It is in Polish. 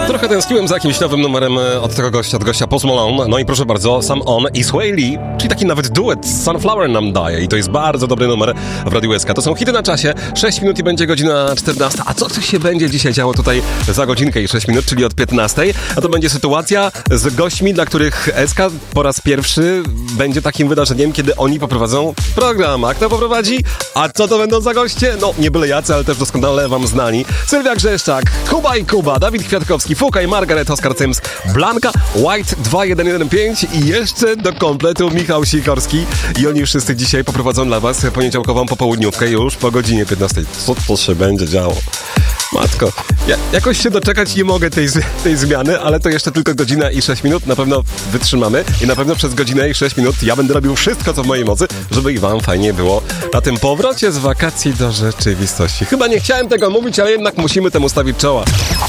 Trochę tęskniłem za jakimś nowym numerem od tego gościa, Post Malone. No i proszę bardzo, sam on i Sway Lee, czyli taki nawet duet Sunflower nam daje. I to jest bardzo dobry numer w Radiu SK. To są hity na czasie. 6 minut i będzie godzina 14. A co się będzie dzisiaj działo tutaj za godzinkę i 6 minut, czyli od 15? A to będzie sytuacja z gośćmi, dla których SK po raz pierwszy będzie takim wydarzeniem, kiedy oni poprowadzą program. A kto poprowadzi? A co to będą za goście? No, nie byle jacy, ale też doskonale wam znani. Sylwia Grzeszczak, Kuba i Kuba, Dawid Kwiatkowski, Fuka i Margaret, Oskar Cyms, Blanka, White 2115 i jeszcze do kompletu Michał Sikorski. I oni wszyscy dzisiaj poprowadzą dla was poniedziałkową popołudniówkę już po godzinie 15. Co to się będzie działo? Matko, ja jakoś się doczekać nie mogę tej zmiany, ale to jeszcze tylko godzina i 6 minut. Na pewno wytrzymamy i na pewno przez godzinę i 6 minut ja będę robił wszystko, co w mojej mocy, żeby i wam fajnie było na tym powrocie z wakacji do rzeczywistości. Chyba nie chciałem tego mówić, ale jednak musimy temu stawić czoła.